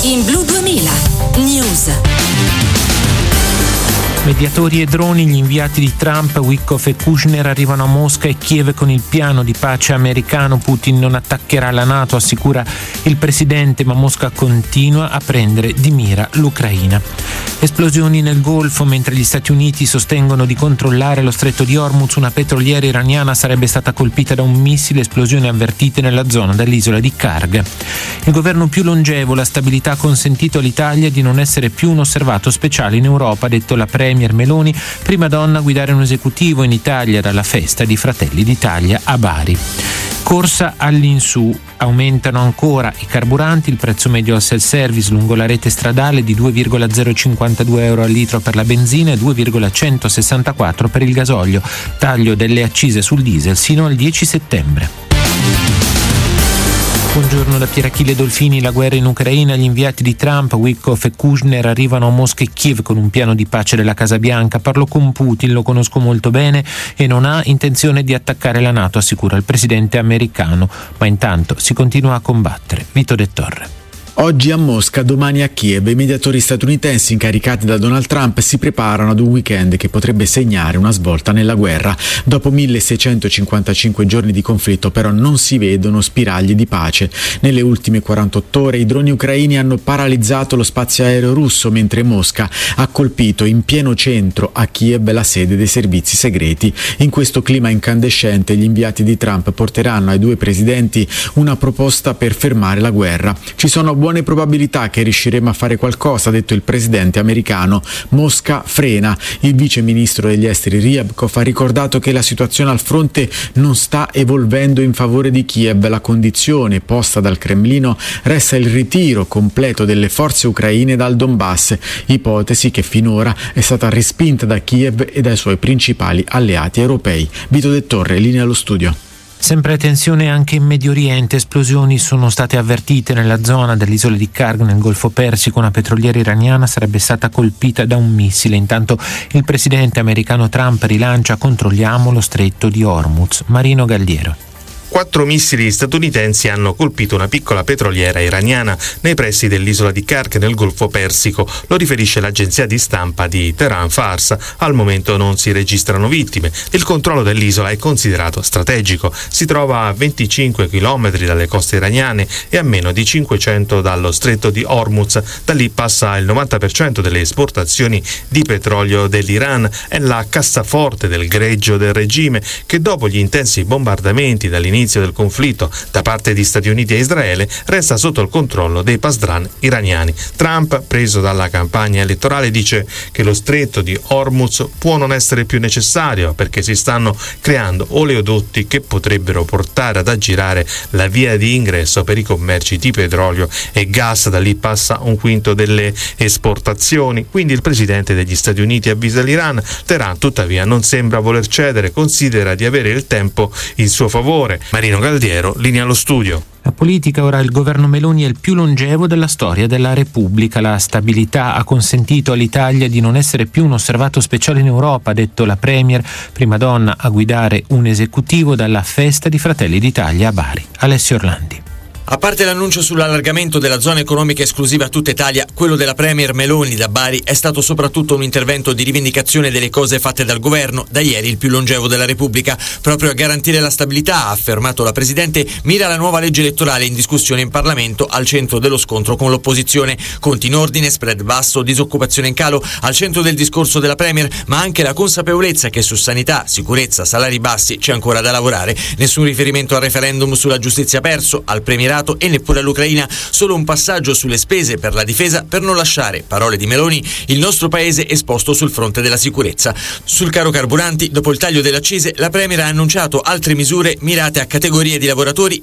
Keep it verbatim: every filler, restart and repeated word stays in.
In Blu duemila News. Mediatori e droni, gli inviati di Trump, Witkoff e Kushner arrivano a Mosca e Kiev con il piano di pace americano. Putin non attaccherà la NATO, assicura il presidente, ma Mosca continua a prendere di mira l'Ucraina. Esplosioni nel Golfo. Mentre gli Stati Uniti sostengono di controllare lo stretto di Hormuz, una petroliera iraniana sarebbe stata colpita da un missile. Esplosioni avvertite nella zona dell'isola di Karg. Il governo più longevo, la stabilità ha consentito all'Italia di non essere più un osservato speciale in Europa, ha detto la Premier Meloni, prima donna a guidare un esecutivo in Italia dalla festa di Fratelli d'Italia a Bari. Corsa all'insù, aumentano ancora i carburanti, il prezzo medio al self-service lungo la rete stradale di due virgola zero cinquantadue euro al litro per la benzina e due virgola centosessantaquattro per il gasolio, taglio delle accise sul diesel sino al dieci settembre. Buongiorno da Pier Achille Dolfini. La guerra in Ucraina, gli inviati di Trump, Witkoff e Kushner arrivano a Mosca e Kiev con un piano di pace della Casa Bianca. Parlo con Putin, lo conosco molto bene e non ha intenzione di attaccare la NATO, assicura il presidente americano, ma intanto si continua a combattere. Vito De Torre. Oggi a Mosca, domani a Kiev, i mediatori statunitensi incaricati da Donald Trump si preparano ad un weekend che potrebbe segnare una svolta nella guerra. Dopo milleseicentocinquantacinque giorni di conflitto però non si vedono spiragli di pace. Nelle ultime quarantotto ore i droni ucraini hanno paralizzato lo spazio aereo russo, mentre Mosca ha colpito in pieno centro a Kiev la sede dei servizi segreti. In questo clima incandescente gli inviati di Trump porteranno ai due presidenti una proposta per fermare la guerra. Ci sono buone probabilità che riusciremo a fare qualcosa, ha detto il presidente americano. Mosca frena. Il vice ministro degli esteri Ryabkov ha ricordato che la situazione al fronte non sta evolvendo in favore di Kiev. La condizione posta dal Cremlino resta il ritiro completo delle forze ucraine dal Donbass, ipotesi che finora è stata respinta da Kiev e dai suoi principali alleati europei. Vito De Torre, linea allo studio. Sempre tensione anche in Medio Oriente, esplosioni sono state avvertite nella zona dell'isola di Karg nel Golfo Persico, una petroliera iraniana sarebbe stata colpita da un missile. Intanto il presidente americano Trump rilancia controlliamo lo stretto di Hormuz. Marino Galliero. Quattro missili statunitensi hanno colpito una piccola petroliera iraniana nei pressi dell'isola di Karg nel Golfo Persico, lo riferisce l'agenzia di stampa di Tehran Fars. Al momento non si registrano vittime. Il controllo dell'isola è considerato strategico. Si trova a venticinque chilometri dalle coste iraniane e a meno di cinquecento dallo stretto di Hormuz. Da lì passa il novanta per cento delle esportazioni di petrolio dell'Iran. È la cassaforte del greggio del regime che dopo gli intensi bombardamenti dall'inizio del conflitto da parte di Stati Uniti e Israele resta sotto il controllo dei pasdran iraniani. Trump, preso dalla campagna elettorale, dice che lo stretto di Hormuz può non essere più necessario perché si stanno creando oleodotti che potrebbero portare ad aggirare la via di ingresso per i commerci di petrolio e gas. Da lì passa un quinto delle esportazioni. Quindi il presidente degli Stati Uniti avvisa l'Iran. Teheran tuttavia non sembra voler cedere, considera di avere il tempo in suo favore. Marino Galdiero, linea allo studio. La politica, ora il governo Meloni è il più longevo della storia della Repubblica. La stabilità ha consentito all'Italia di non essere più un osservato speciale in Europa, ha detto la Premier, prima donna a guidare un esecutivo dalla festa di Fratelli d'Italia a Bari. Alessio Orlandi. A parte l'annuncio sull'allargamento della zona economica esclusiva a tutta Italia, quello della Premier Meloni da Bari è stato soprattutto un intervento di rivendicazione delle cose fatte dal governo, da ieri il più longevo della Repubblica. Proprio a garantire la stabilità, ha affermato la Presidente, mira la nuova legge elettorale in discussione in Parlamento al centro dello scontro con l'opposizione. Conti in ordine, spread basso, disoccupazione in calo, al centro del discorso della Premier, ma anche la consapevolezza che su sanità, sicurezza, salari bassi c'è ancora da lavorare. Nessun riferimento al referendum sulla giustizia perso, al premierato e neppure all'Ucraina, solo un passaggio sulle spese per la difesa per non lasciare, parole di Meloni, il nostro paese esposto sul fronte della sicurezza. Sul caro carburanti, dopo il taglio delle accise, la Premier ha annunciato altre misure mirate a categorie di lavoratori